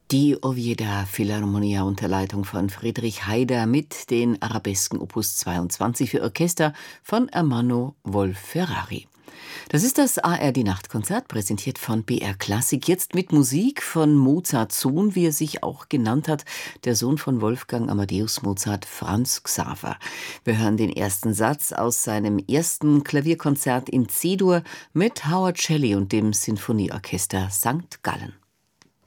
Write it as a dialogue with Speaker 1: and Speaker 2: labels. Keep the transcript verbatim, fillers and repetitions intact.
Speaker 1: Die Oviedo Philharmonia unter Leitung von Friedrich Haider mit den Arabesken Opus zweiundzwanzig für Orchester von Ermanno Wolf-Ferrari. Das ist das A R D-Nachtkonzert, präsentiert von B R Klassik. Jetzt mit Musik von Mozarts Sohn, wie er sich auch genannt hat, der Sohn von Wolfgang Amadeus Mozart, Franz Xaver. Wir hören den ersten Satz aus seinem ersten Klavierkonzert in C-Dur mit Howard Shelley und dem Sinfonieorchester Sankt Gallen.